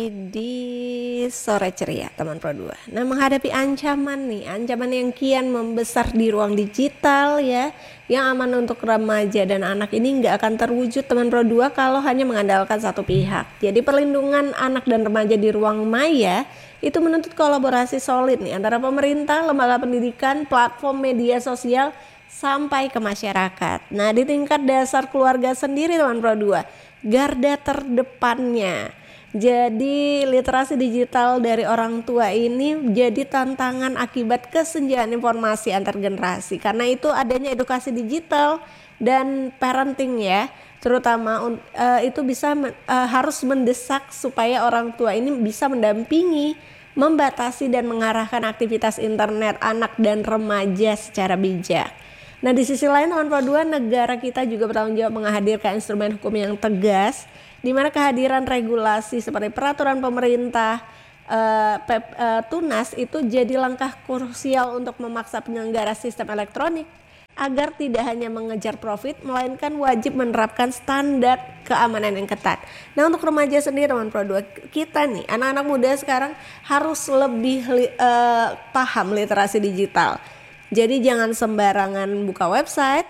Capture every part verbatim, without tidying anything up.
Di sore ceria teman Pro dua. Nah, menghadapi ancaman nih, ancaman yang kian membesar di ruang digital ya, yang aman untuk remaja dan anak ini nggak akan terwujud teman Pro dua kalau hanya mengandalkan satu pihak. Jadi perlindungan anak dan remaja di ruang maya itu menuntut kolaborasi solid nih antara pemerintah, lembaga pendidikan, platform media sosial sampai ke masyarakat. Nah, di tingkat dasar keluarga sendiri teman Pro dua, garda terdepannya. Jadi literasi digital dari orang tua ini jadi tantangan akibat kesenjangan informasi antar generasi. Karena itu adanya edukasi digital dan parenting ya, terutama uh, itu bisa uh, harus mendesak supaya orang tua ini bisa mendampingi, membatasi dan mengarahkan aktivitas internet anak dan remaja secara bijak. Nah, di sisi lain teman Pro dua, negara kita juga bertanggung jawab menghadirkan instrumen hukum yang tegas, di mana kehadiran regulasi seperti peraturan pemerintah, uh, P, uh, Tunas itu jadi langkah krusial untuk memaksa penyelenggara sistem elektronik agar tidak hanya mengejar profit, melainkan wajib menerapkan standar keamanan yang ketat. Nah, untuk remaja sendiri teman Pro dua, kita nih anak-anak muda sekarang harus lebih uh, paham literasi digital. Jadi jangan sembarangan buka website,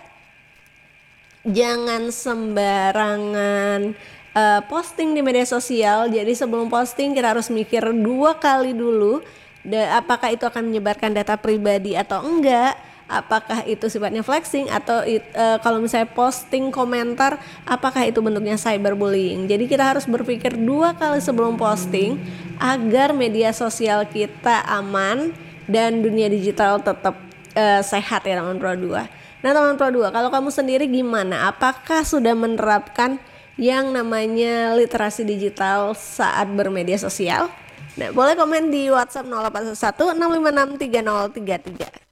jangan sembarangan uh, posting di media sosial. Jadi sebelum posting kita harus mikir dua kali dulu, da- apakah itu akan menyebarkan data pribadi atau enggak, apakah itu sifatnya flexing atau it, uh, kalau misalnya posting komentar, apakah itu bentuknya cyberbullying. Jadi kita harus berpikir dua kali sebelum posting agar media sosial kita aman dan dunia digital tetap Uh, sehat ya teman Pro dua. Nah teman Pro dua, kalau kamu sendiri gimana? Apakah sudah menerapkan yang namanya literasi digital saat bermedia sosial? Nah, boleh komen di WhatsApp nol delapan satu enam lima enam tiga nol tiga tiga.